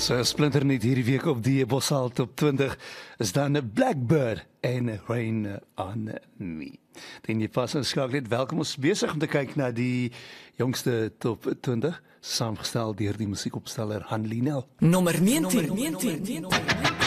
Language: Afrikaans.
So splinter net hierdie week op die Bossal Top 20 is dan 'n Blackbird en Rain on Me. Dan jy pas ons skakel net welkom ons besig om te kyk na die jongste Top 20 saamgestel deur die musiekopsteller Han Linel. Nommer 19.